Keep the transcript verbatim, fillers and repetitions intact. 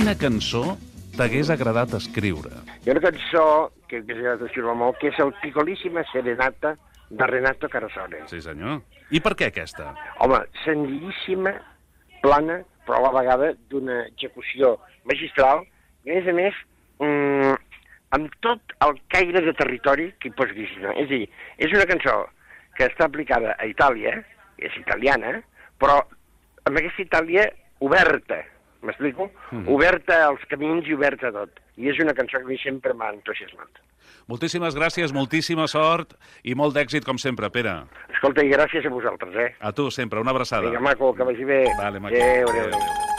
quina cançó t'hagués agradat escriure? Hi ha una cançó que m'hagués agradat escriure molt, que és el Picolíssima Serenata de Renato Carosone. Sí, senyor. I per què aquesta? Home, senzillíssima, plana, però a la vegada d'una execució magistral, i a més a més, mmm, amb tot el caire de territori que hi pots imaginar. És a dir, és una cançó que està aplicada a Itàlia, és italiana, però amb aquesta Itàlia oberta, m'explico? Mm. Oberta als camins i oberta a tot. I és una cançó que a mi sempre m'ha entusiasmat. Moltíssimes gràcies, moltíssima sort i molt d'èxit, com sempre, Pere. Escolta, i gràcies a vosaltres, eh? A tu, sempre. Una abraçada. Vinga, maco, que vagi bé. Vale, maco. Adéu, adéu, adéu.